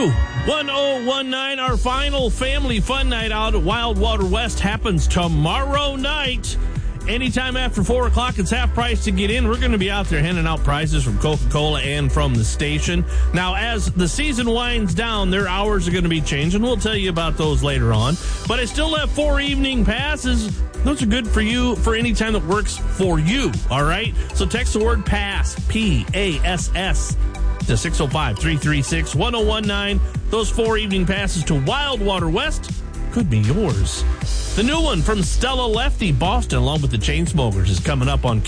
Q1019. Our final family fun night out at Wildwater West happens tomorrow night. Anytime after 4 o'clock, it's half price to get in. We're going to be out there handing out prizes from Coca-Cola and from the station. Now, as the season winds down, their hours are going to be changing. We'll tell you about those later on. But I still have 4 evening passes. Those are good for you for any time that works for you, all right? So text the word PASS, P-A-S-S, to 605-336-1019. Those 4 evening passes to Wildwater West could be yours. The new one from Stella Lefty, Boston, along with the Chainsmokers, is coming up on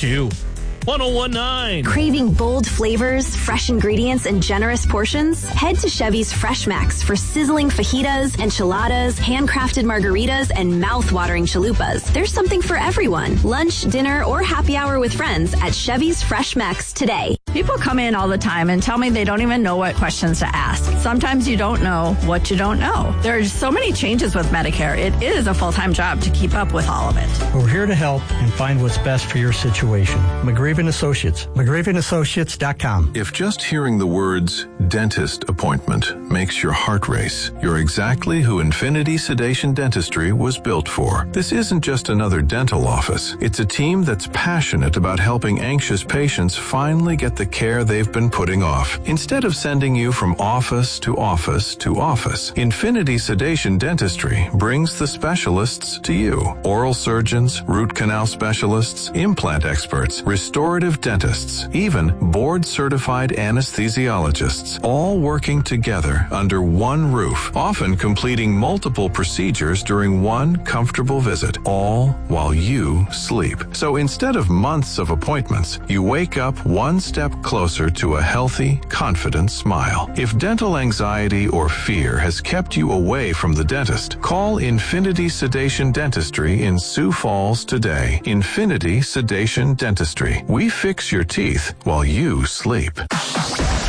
Q1019. Craving bold flavors, fresh ingredients, and generous portions? Head to Chevy's Fresh Max for sizzling fajitas, enchiladas, handcrafted margaritas, and mouth-watering chalupas. There's something for everyone. Lunch, dinner, or happy hour with friends at Chevy's Fresh Max today. People come in all the time and tell me they don't even know what questions to ask. Sometimes you don't know what you don't know. There are so many changes with Medicare. It is a full-time job to keep up with all of it. We're here to help and find what's best for your situation. McGraven Associates. McGravenAssociates.com. If just hearing the words dentist appointment makes your heart race, you're exactly who Infinity Sedation Dentistry was built for. This isn't just another dental office. It's a team that's passionate about helping anxious patients finally get the care they've been putting off. Instead of sending you from office to office to office, Infinity Sedation Dentistry brings the specialists to you. Oral surgeons, root canal specialists, implant experts, restorative dentists, even board-certified anesthesiologists, all working together under one roof, often completing multiple procedures during one comfortable visit, all while you sleep. So instead of months of appointments, you wake up one step closer to a healthy, confident smile. If dental anxiety or fear has kept you away from the dentist, call Infinity Sedation Dentistry in Sioux Falls today. Infinity Sedation Dentistry. We fix your teeth while you sleep.